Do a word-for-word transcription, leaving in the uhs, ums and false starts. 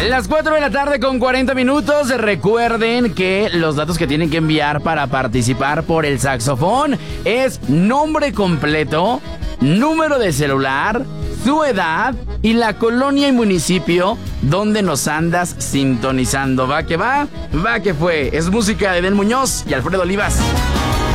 Las cuatro de la tarde con cuarenta minutos. Recuerden que los datos que tienen que enviar para participar por el saxofón es nombre completo, número de celular, su edad y la colonia y municipio donde nos andas sintonizando. Va que va, va que fue. Es música de Edén Muñoz y Alfredo Olivas.